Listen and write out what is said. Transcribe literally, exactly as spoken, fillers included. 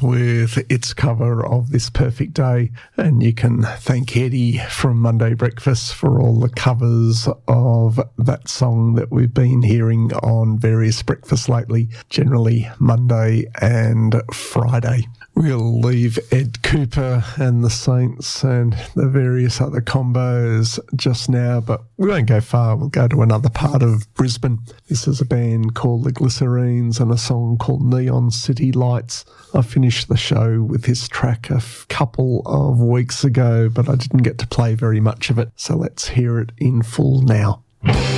with its cover of This Perfect Day. And you can thank Eddie from Monday Breakfast for all the covers of that song that we've been hearing on various breakfasts lately, generally Monday and Friday. We'll leave Ed Cooper and the Saints and the various other combos just now, but we won't go far. We'll go to another part of Brisbane. This is a band called the Glycerines and a song called Neon City Lights. I finished the show with this track a f- couple of weeks ago, but I didn't get to play very much of it, so let's hear it in full now.